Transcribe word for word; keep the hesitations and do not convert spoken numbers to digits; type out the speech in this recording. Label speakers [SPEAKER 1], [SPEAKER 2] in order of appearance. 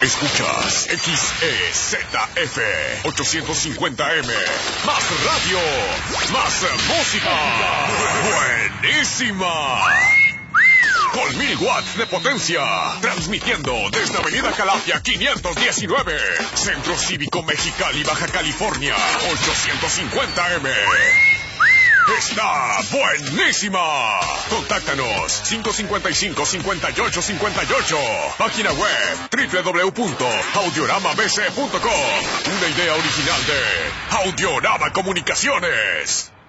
[SPEAKER 1] Escuchas X E Z F ochocientos cincuenta M. Más radio, más música. Buenísima. Con mil watts de potencia. Transmitiendo desde Avenida Calafia quinientos diecinueve. Centro Cívico Mexicali, Baja California. ochocientos cincuenta M. ¡Está buenísima! Contáctanos cinco cinco cinco, cincuenta y ocho cincuenta y ocho. Página web doble u doble u doble u punto audiorama b c punto com. Una idea original de Audiorama Comunicaciones.